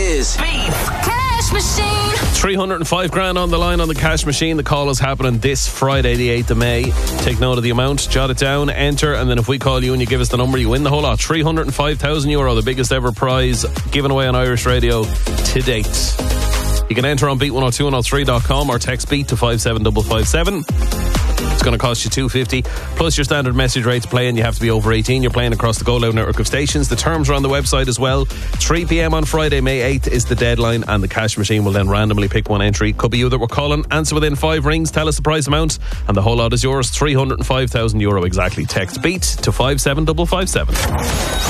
is Beats Cash Machine. 305 grand on the line on the cash machine. The call is happening this Friday, the 8th of May. Take note of the amount, jot it down, enter, and then if we call you and you give us the number, you win the whole lot. €305,000, the biggest ever prize given away on Irish radio to date. You can enter on beat10210.com or text beat to 57557. It's going to cost you $2.50 plus your standard message rate to play, and you have to be over 18. You're playing across the Go Loud network of stations. The terms are on the website as well. 3 p.m. on Friday, May 8th is the deadline, and the cash machine will then randomly pick one entry. Could be you that we're calling. Answer within 5 rings, tell us the price amount, and the whole lot is yours. €305,000 exactly. Text beat to 57557.